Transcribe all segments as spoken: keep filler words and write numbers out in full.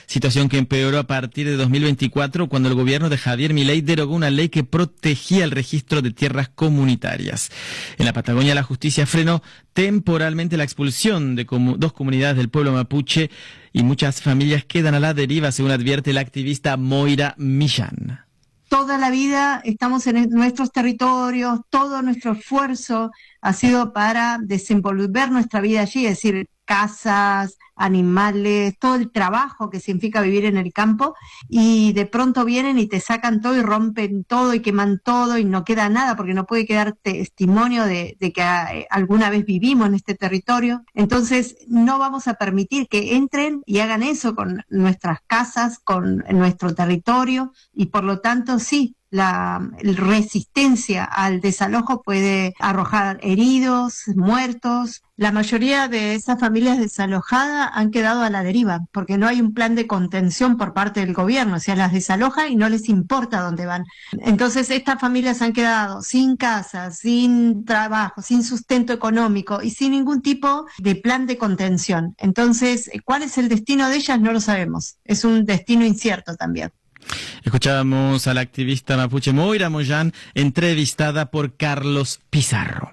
situación que empeoró a partir de dos mil veinticuatro cuando el gobierno de Javier Milei derogó una ley que protegía el registro de tierras comunitarias. En la Patagonia, la justicia frenó temporalmente la expulsión de comu- dos comunidades del pueblo mapuche y muchas familias quedan a la deriva, según advierte la activista Moira Millán. Toda la vida estamos en nuestros territorios, todo nuestro esfuerzo ha sido para desenvolver nuestra vida allí, es decir, casas, animales, todo el trabajo que significa vivir en el campo, y de pronto vienen y te sacan todo y rompen todo y queman todo y no queda nada porque no puede quedar testimonio de, de que a, alguna vez vivimos en este territorio. Entonces no vamos a permitir que entren y hagan eso con nuestras casas, con nuestro territorio, y por lo tanto sí, la resistencia al desalojo puede arrojar heridos, muertos. La mayoría de esas familias desalojadas han quedado a la deriva porque no hay un plan de contención por parte del gobierno, o sea, las desaloja y no les importa dónde van. Entonces estas familias han quedado sin casa, sin trabajo, sin sustento económico y sin ningún tipo de plan de contención. Entonces, ¿cuál es el destino de ellas? No lo sabemos. Es un destino incierto también. Escuchábamos a la activista mapuche Moira Millán, entrevistada por Carlos Pizarro.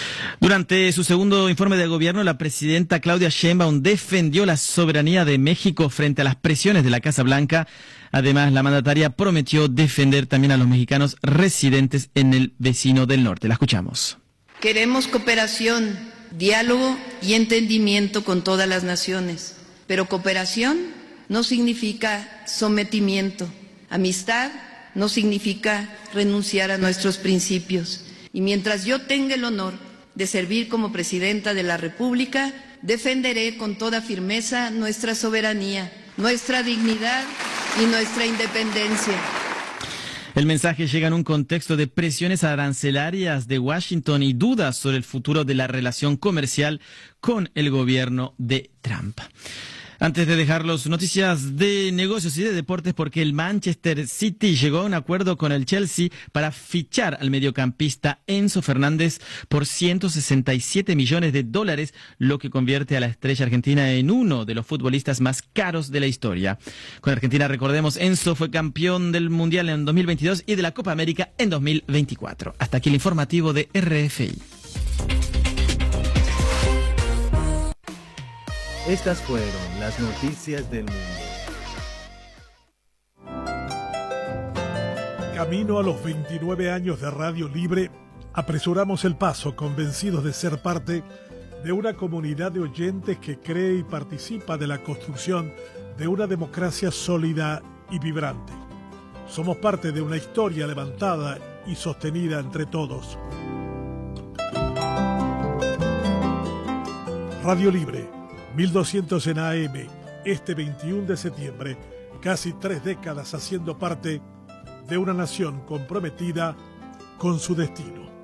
Durante su segundo informe de gobierno, la presidenta Claudia Sheinbaum defendió la soberanía de México frente a las presiones de la Casa Blanca. Además, la mandataria prometió defender también a los mexicanos residentes en el vecino del norte. La escuchamos. Queremos cooperación, diálogo y entendimiento con todas las naciones, pero cooperación no significa sometimiento. Amistad no significa renunciar a nuestros principios. Y mientras yo tenga el honor de servir como presidenta de la República, defenderé con toda firmeza nuestra soberanía, nuestra dignidad y nuestra independencia. El mensaje llega en un contexto de presiones arancelarias de Washington y dudas sobre el futuro de la relación comercial con el gobierno de Trump. Antes de dejarlos, noticias de negocios y de deportes, porque el Manchester City llegó a un acuerdo con el Chelsea para fichar al mediocampista Enzo Fernández por ciento sesenta y siete millones de dólares, lo que convierte a la estrella argentina en uno de los futbolistas más caros de la historia. Con Argentina, recordemos, Enzo fue campeón del Mundial en dos mil veintidós y de la Copa América en dos mil veinticuatro. Hasta aquí el informativo de R F I. Estas fueron las noticias del mundo. Camino a los veintinueve años de Radio Libre, apresuramos el paso convencidos de ser parte de una comunidad de oyentes que cree y participa de la construcción de una democracia sólida y vibrante. Somos parte de una historia levantada y sostenida entre todos. Radio Libre, mil doscientos en A M, este veintiuno de septiembre, casi tres décadas haciendo parte de una nación comprometida con su destino.